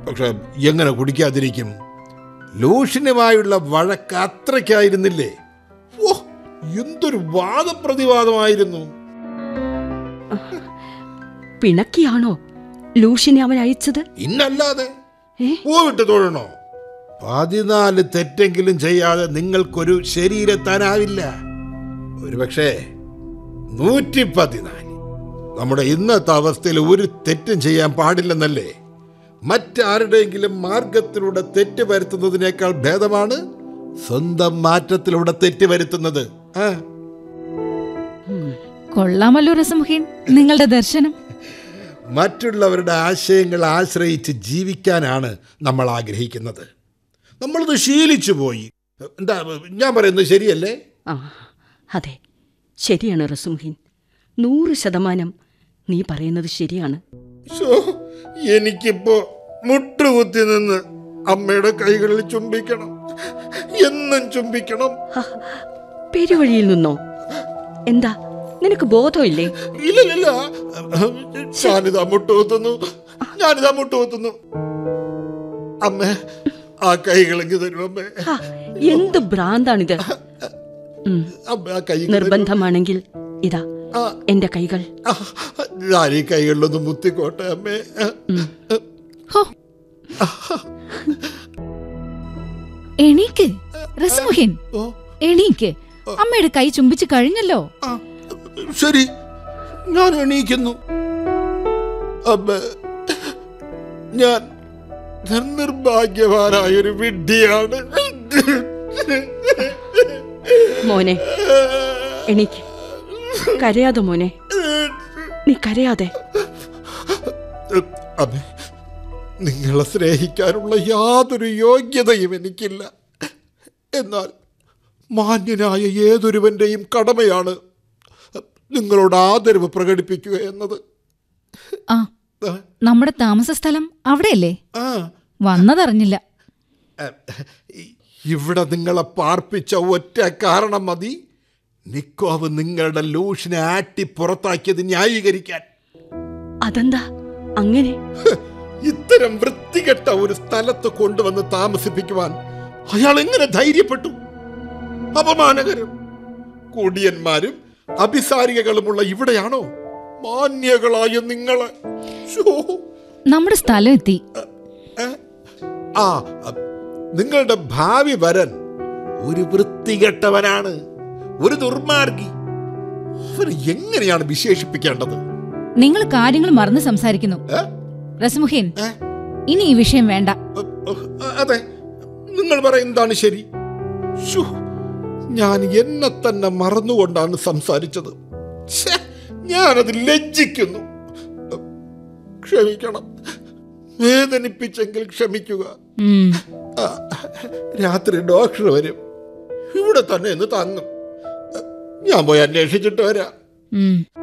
പക്ഷെ എങ്ങനെ കുടിക്കാതിരിക്കും? ലൂഷ്യനുമായുള്ള വഴക്ക് അത്രയ്ക്കായിരുന്നില്ലേ? ഓ, എന്തൊരു വാദപ്രതിവാദമായിരുന്നു! പിണക്കിയാണോ ലൂഷ്യനെ അവൻ അയച്ചത്? ഇന്നല്ലാതെ പോയിട്ട് തൊഴണോ? 14 തെറ്റെങ്കിലും ചെയ്യാതെ നിങ്ങൾക്കൊരു ശരിയിലെത്താനാവില്ല. ഒരുപക്ഷേ 114. നമ്മുടെ ഇന്നത്തെ അവസ്ഥയിൽ ഒരു തെറ്റും ചെയ്യാൻ പാടില്ലെന്നല്ലേ? മറ്റാരുടെയെങ്കിലും മാർഗത്തിലൂടെ തെറ്റ് വരുത്തുന്നതിനേക്കാൾ ഭേദമാണ് സ്വന്തം മാറ്റത്തിലൂടെ തെറ്റ് വരുത്തുന്നത്. കൊള്ളാമല്ലോ രസമുഖീൻ നിങ്ങളുടെ ദർശനം. മറ്റുള്ളവരുടെ ആശയങ്ങൾ ആശ്രയിച്ച് ജീവിക്കാനാണ് നമ്മൾ ആഗ്രഹിക്കുന്നത്. നമ്മളത് ശീലിച്ചു പോയി. എന്താ ഞാൻ പറയുന്നത് ശരിയല്ലേ? അതെ, ശരിയാണ് റസുംഹീൻ. 100% നീ പറയുന്നത് ശരിയാണ്. എനിക്കിപ്പോ മുട്ടുകുത്തി നിന്ന് അമ്മയുടെ കൈകളിൽ ചുംബിക്കണം, എന്നും ചുംബിക്കണം. പെരുവഴിയിൽ നിന്നോ? എന്താ നിനക്ക് ബോധമില്ലേ? ഇല്ല, ഞാനിതാ മുട്ടുകുത്തുന്നു. അമ്മ, ആ കൈകളെങ്കിൽ തരും അമ്മേ. എന്ത് ഭ്രാന്താണിത്? നിർബന്ധമാണെങ്കിൽ ഇതാ എന്റെ കൈകൾ. ഞാൻ ഈ കൈകളിലൊന്ന് മുത്തിക്കോട്ടെ അമ്മേ. എണീക്ക് റസമുഖീൻ, എണീക്ക്. അമ്മയുടെ കൈ ചുംബിച്ചു കഴിഞ്ഞല്ലോ. ശരി, ഞാൻ എണീക്കുന്നു. അമ്മ, ഞാൻ നിർഭാഗ്യവാനായൊരു വിഡ്ഢിയാണ്. മോനെ എണീക്ക്. കരയാതെ മോനെ, നീ കരയാതെ. അമ്മേ, നിങ്ങളെ സ്നേഹിക്കാനുള്ള യാതൊരു യോഗ്യതയും എനിക്കില്ല. എന്നാൽ മാന്യനായ ഏതൊരുവന്റെയും കടമയാണ് നിങ്ങളോട് ആദരവ് പ്രകടിപ്പിക്കുക എന്നത്. നമ്മുടെ താമസ സ്ഥലം അവിടെയല്ലേ? വന്നതറിഞ്ഞില്ല. ഇവിടെ നിങ്ങളെ പാർപ്പിച്ച ഒറ്റ കാരണം മതി നിക്കോവ് നിങ്ങളുടെ ലൂഷ്യനെ ആട്ടി പുറത്താക്കിയത് ന്യായീകരിക്കാൻ. അതെന്താ അങ്ങനെ? ഇത്തരം വൃത്തികെട്ട ഒരു സ്ഥലത്ത് കൊണ്ടുവന്ന് താമസിപ്പിക്കുവാൻ അയാൾ എങ്ങനെ ധൈര്യപ്പെട്ടു? അപമാനകരം. കുടിയന്മാരും അഭിസാരികകളുമുള്ള ഇവിടെയാണോ മാന്യകളായ നിങ്ങളെ? നമ്മുടെ സ്ഥലം എത്തി. നിങ്ങളുടെ ഭാവി വരൻ ഒരു വൃത്തികെട്ടവനാണ്, ഒരു ദുർമാർഗി. അവൻ എങ്ങനെയാണ് വിശേഷിപ്പിക്കേണ്ടത്? നിങ്ങൾ കാര്യങ്ങൾ മറന്ന് സംസാരിക്കുന്നു റസമുഖീൻ. ഇനി ഈ വിഷയം വേണ്ട. അതെ, നിങ്ങൾ പറയുന്നതാണ് ശരി. ഞാൻ എന്നെ തന്നെ മറന്നുകൊണ്ടാണ് സംസാരിച്ചത്. ഞാനത് ലജ്ജിക്കുന്നു. ക്ഷമിക്കണം, വേദനിപ്പിച്ചെങ്കിൽ ക്ഷമിക്കുക. രാത്രി ഡോക്ടർ വരും, ഇവിടെ തന്നെ ഇന്ന് തങ്ങും. ഞാൻ പോയി അന്വേഷിച്ചിട്ട് വരാം.